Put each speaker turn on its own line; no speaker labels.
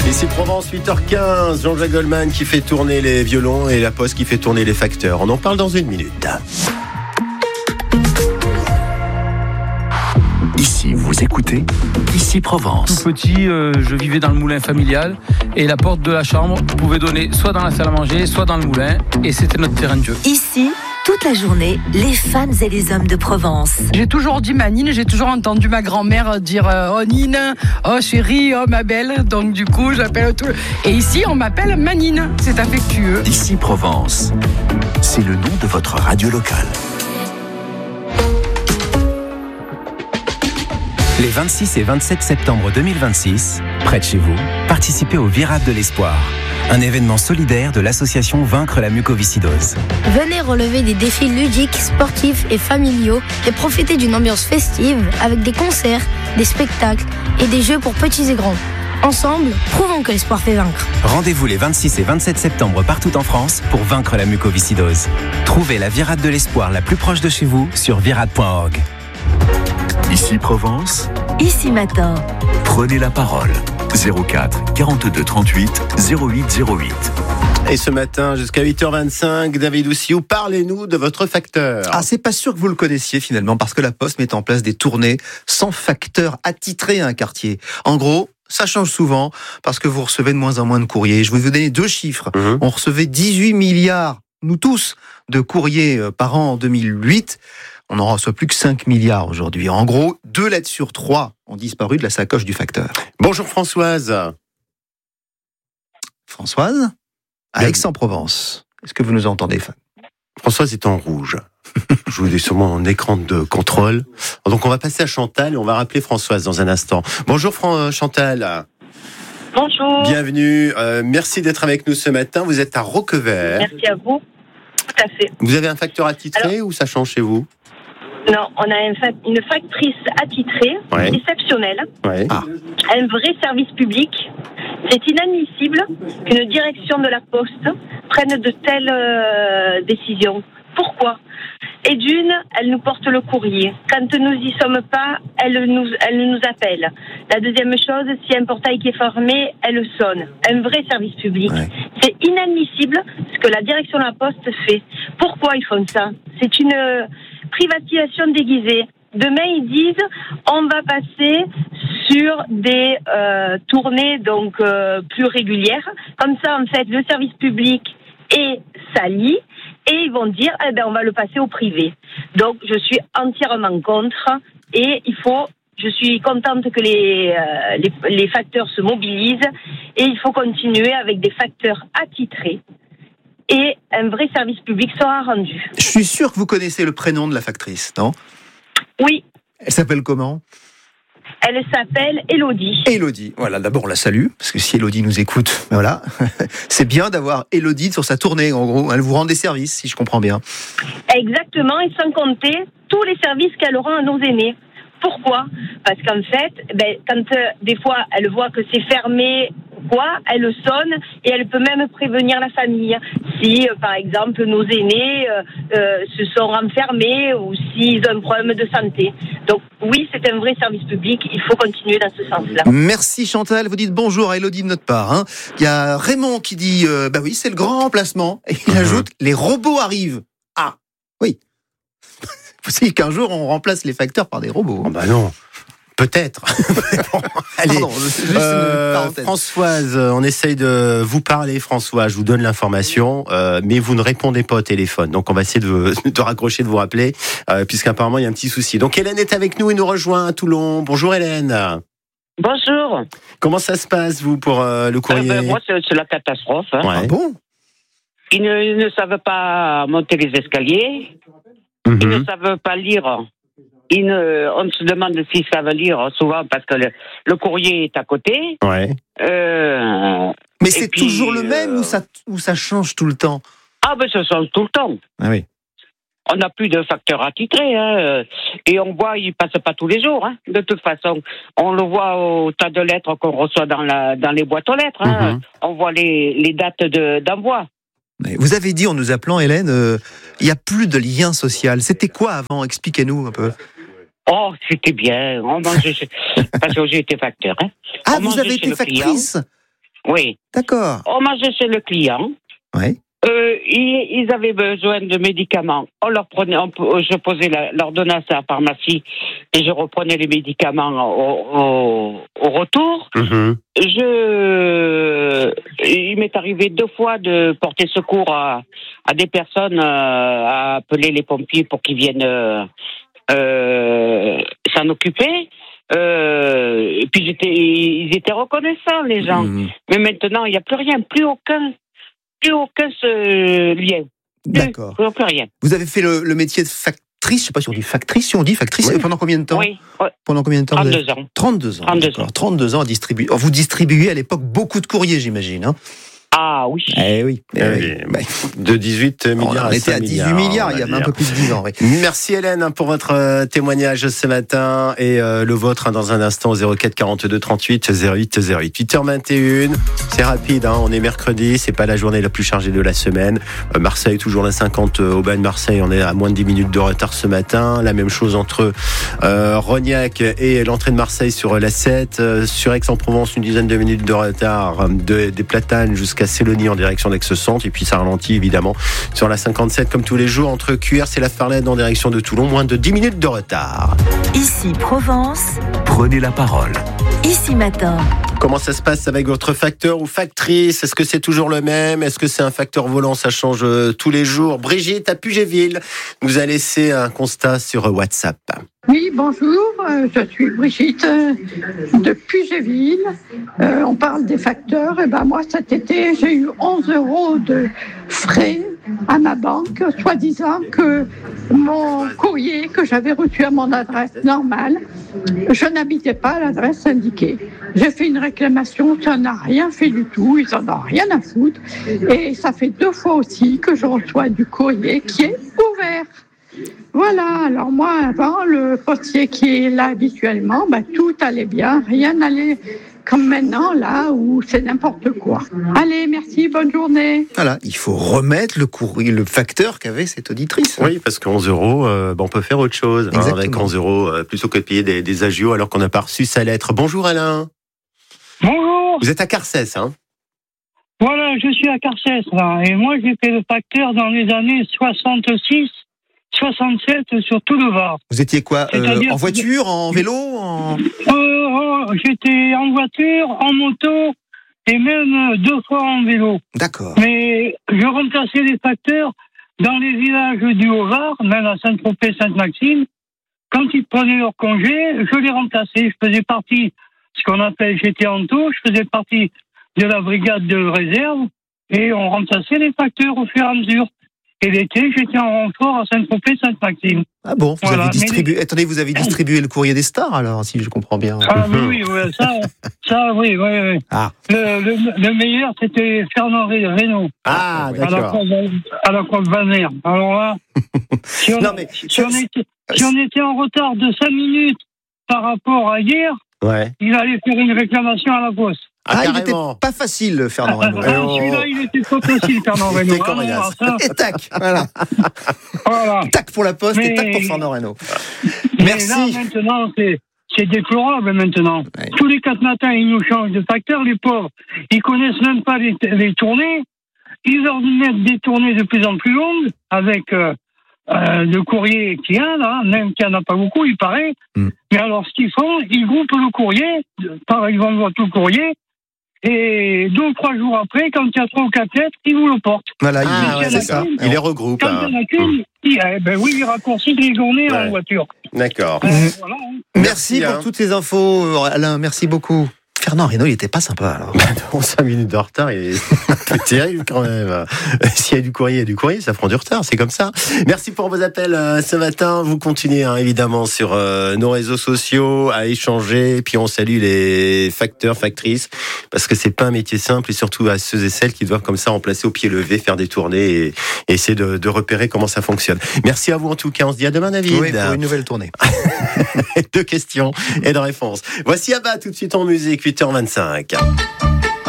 Ici Provence, 8h15, Jean-Jacques Goldman qui fait tourner les violons et la Poste qui fait tourner les facteurs. On en parle dans une minute.
Ici, vous écoutez Ici Provence.
Tout petit, je vivais dans le moulin familial et la porte de la chambre pouvait donner soit dans la salle à manger, soit dans le moulin, et c'était notre terrain de jeu.
Ici, toute la journée, les femmes et les hommes de Provence.
J'ai toujours dit ma Nine, j'ai toujours entendu ma grand-mère dire oh Nine, oh chérie, oh ma belle. Donc du coup, j'appelle tout. Et ici, on m'appelle Manine, c'est affectueux.
Ici Provence, c'est le nom de votre radio locale. Les 26 et 27 septembre 2026, près de chez vous, participez au Virade de l'Espoir, un événement solidaire de l'association Vaincre la mucoviscidose.
Venez relever des défis ludiques, sportifs et familiaux et profiter d'une ambiance festive avec des concerts, des spectacles et des jeux pour petits et grands. Ensemble, prouvons que l'espoir fait vaincre.
Rendez-vous les 26 et 27 septembre partout en France pour vaincre la mucoviscidose. Trouvez la Virade de l'Espoir la plus proche de chez vous sur virade.org. Ici Provence,
Ici matin.
prenez la parole. 04 42 38 08 08.
Et ce matin, jusqu'à 8h25, David Oussiou, parlez-nous de votre facteur.
Ah, c'est pas sûr que vous le connaissiez finalement, parce que la Poste met en place des tournées sans facteur attitré à un quartier. En gros, ça change souvent, parce que vous recevez de moins en moins de courriers. Je vais vous donner 2 chiffres. On recevait 18 milliards, nous tous, de courriers par an en 2008. On n'en reçoit plus que 5 milliards aujourd'hui. En gros, 2 lettres sur 3 ont disparu de la sacoche du facteur.
Bonjour Françoise.
Françoise, à Aix-en-Provence. Est-ce que vous nous entendez,
Françoise est en rouge. Je vous ai sûrement en écran de contrôle. Donc on va passer à Chantal et on va rappeler Françoise dans un instant. Bonjour Chantal.
Bonjour.
Bienvenue. Merci d'être avec nous ce matin. Vous êtes à Roquevert.
Merci à vous. Tout à fait.
Vous avez un facteur attitré ou ça change chez vous ?
Non, on a une factrice attitrée, exceptionnelle, un vrai service public. C'est inadmissible qu'une direction de la Poste prenne de telles décisions. Pourquoi ? Et d'une, elle nous porte le courrier. Quand nous y sommes pas, elle nous appelle. La deuxième chose, si un portail qui est fermé, elle sonne. Un vrai service public. Ouais. C'est inadmissible ce que la direction de la Poste fait. Pourquoi ils font ça ? C'est une privatisation déguisée. Demain, ils disent, on va passer sur des tournées donc plus régulières. Comme ça, en fait, le service public est sali. Et ils vont dire, on va le passer au privé. Donc, je suis entièrement contre. Et je suis contente que les facteurs se mobilisent. Et il faut continuer avec des facteurs attitrés. Et un vrai service public sera rendu.
Je suis sûr que vous connaissez le prénom de la factrice, non ?
Oui.
Elle s'appelle comment ?
Elle s'appelle Élodie.
Élodie, voilà, d'abord on la salue, parce que si Élodie nous écoute, voilà, c'est bien d'avoir Élodie sur sa tournée, en gros, elle vous rend des services, si je comprends bien.
Exactement, et sans compter tous les services qu'elle rend à nos aînés. Pourquoi ? Parce qu'en fait, quand des fois elle voit que c'est fermé, elle sonne et elle peut même prévenir la famille. Si, par exemple, nos aînés se sont renfermés ou s'ils ont un problème de santé. Donc oui, c'est un vrai service public, il faut continuer dans ce sens-là.
Merci Chantal, vous dites bonjour à Élodie de notre part. Hein. Il y a Raymond qui dit, oui, c'est le grand remplacement. Et il ajoute, les robots arrivent. Ah, oui. Vous savez qu'un jour, on remplace les facteurs par des robots.
Oh non, peut-être. Bon, allez, Françoise, on essaye de vous parler, Françoise. Je vous donne l'information, mais vous ne répondez pas au téléphone. Donc, on va essayer de raccrocher, de vous rappeler, puisqu'apparemment, il y a un petit souci. Donc, Hélène est avec nous et nous rejoint à Toulon. Bonjour, Hélène.
Bonjour.
Comment ça se passe, vous, pour le courrier ?
Moi, c'est la catastrophe. Hein.
Ouais.
Ah bon ?
Ils ne savent pas monter les escaliers. Ils ne savent pas lire. On se demande s'ils savent lire souvent parce que le courrier est à côté.
Ouais.
Mais c'est toujours le même ou ça change tout le temps ?
Ah ben ça change tout le temps.
Ah oui.
On n'a plus de facteur attitré. Hein. Et on voit, il ne passe pas tous les jours. Hein. De toute façon, on le voit au tas de lettres qu'on reçoit dans les boîtes aux lettres. Hein. On voit les dates d'envoi.
Vous avez dit en nous appelant, Hélène, il n'y a plus de lien social. C'était quoi avant ? Expliquez-nous un peu.
Oh, c'était bien. On mangeait parce que j'ai été facteur. Hein.
Ah, vous avez été factrice ?
Oui.
D'accord.
On mangeait chez le client.
Oui.
Ils avaient besoin de médicaments. Je posais l'ordonnance à la pharmacie et je reprenais les médicaments au retour.
Mmh.
Il m'est arrivé 2 fois de porter secours à des personnes, à appeler les pompiers pour qu'ils viennent s'en occuper. Et puis ils étaient reconnaissants, les gens. Mais maintenant, il n'y a plus rien, plus aucun lien.
D'accord.
Plus rien.
Vous avez fait le métier de factrice, je ne sais pas si on dit factrice,
Oui.
Pendant combien de temps?
Oui.
Pendant combien de temps?
32 ans.
32 ans.
32 ans.
32 ans à distribuer. Oh, vous distribuez à l'époque beaucoup de courriers, j'imagine. Hein?
Ah oui.
Eh oui.
De 18 milliards
on était à 18 milliards, il y a un peu plus de 10 ans. Oui.
Merci Hélène pour votre témoignage ce matin et le vôtre dans un instant au 04 42 38 08 08. 8h21, c'est rapide, on est mercredi, c'est pas la journée la plus chargée de la semaine. Marseille, toujours la 50 Aubagne Marseille, on est à moins de 10 minutes de retard ce matin. La même chose entre Rognac et l'entrée de Marseille sur la 7. Sur Aix-en-Provence, une dizaine de minutes de retard des Platanes jusqu'à Célonie en direction d'Aix-Centre, et puis ça ralentit évidemment sur la 57 comme tous les jours entre Cuers et la Farlène en direction de Toulon, moins de 10 minutes de retard.
Ici Provence,
Prenez la parole.
ici Matin.
Comment ça se passe avec votre facteur ou factrice? Est-ce que c'est toujours le même? Est-ce que c'est un facteur volant? Ça change tous les jours. Brigitte à Pugéville nous a laissé un constat sur WhatsApp.
Oui, bonjour, je suis Brigitte de Pugéville. On parle des facteurs. Et moi, cet été, j'ai eu 11 € de frais à ma banque, soi-disant que mon courrier que j'avais reçu à mon adresse normale, je n'habitais pas à l'adresse indiquée. J'ai fait une réclamation, ça n'a rien fait du tout, ils en ont rien à foutre. Et ça fait 2 fois aussi que je reçois du courrier qui est ouvert. Voilà, alors moi, avant, le postier qui est là habituellement, tout allait bien, rien n'allait comme maintenant, là où c'est n'importe quoi. Allez, merci, bonne journée.
Voilà, il faut remettre le courrier, le facteur qu'avait cette auditrice.
Oui, parce qu'à 11 €, on peut faire autre chose. Avec 11 €, plutôt que de payer des agios alors qu'on n'a pas reçu sa lettre. Bonjour Alain.
Bonjour.
Vous êtes à Carcès,
Voilà, je suis à Carcès, là. Et moi, j'ai fait le facteur dans les années 66, 67 sur tout le Var.
Vous étiez quoi, en voiture, en vélo,
j'étais en voiture, en moto et même 2 fois en vélo.
D'accord.
Mais je remplaçais les facteurs dans les villages du Haut-Var, même à Saint-Tropez, Sainte-Maxime. Quand ils prenaient leur congé, je les remplaçais. Je faisais partie, j'étais en tout, je faisais partie de la brigade de réserve et on remplaçait les facteurs au fur et à mesure. Et l'été, j'étais en renfort à Saint-Tropez, Sainte-Maxime.
Ah bon, vous avez distribué. Attendez, vous avez distribué le courrier des stars alors, si je comprends bien.
Ah oui, ça, oui.
Ah.
Le meilleur, c'était Fernand Reynaud.
Ah, d'accord.
À la Croix de Vanner. Alors là, si on était en retard de 5 minutes par rapport à hier, il allait faire une réclamation à la poste.
Il n'était pas facile, Fernand Reynaud.
Celui-là, il était pas facile, Fernand Reynaud.
Et tac, voilà. Tac pour la poste et tac pour Fernand Reynaud. Merci.
Mais là, maintenant, c'est déplorable, maintenant. Ouais. Tous les 4 matins, ils nous changent de facteur, les pauvres. Ils connaissent même pas les tournées. Ils leur mettent des tournées de plus en plus longues, avec le courrier qu'il y a, là, même qu'il n'y en a pas beaucoup, il paraît. Mais alors, ce qu'ils font, ils groupent le courrier, par exemple, tout le courrier, et 2 ou 3 jours après, quand il y a 3 ou 4 lettres, ils vous le portent.
Voilà, c'est ça. Il les regroupe.
Quand il y en a qu'une, il raccourcit les journées en voiture.
D'accord.
Voilà.
Merci pour toutes ces infos, Alain. Merci beaucoup. Fernand Reynaud, il était pas sympa alors.
5 minutes de retard, il est terrible quand même. S'il y a du courrier, ça prend du retard, c'est comme ça. Merci pour vos appels ce matin. Vous continuez évidemment sur nos réseaux sociaux à échanger. Et puis on salue les facteurs, factrices, parce que c'est pas un métier simple, et surtout à ceux et celles qui doivent comme ça remplacer au pied levé, faire des tournées et essayer de repérer comment ça fonctionne. Merci à vous en tout cas. On se dit à demain, David.
Oui, pour une nouvelle tournée.
2 questions et de réponses. Voici Abba tout de suite en musique. 8h25.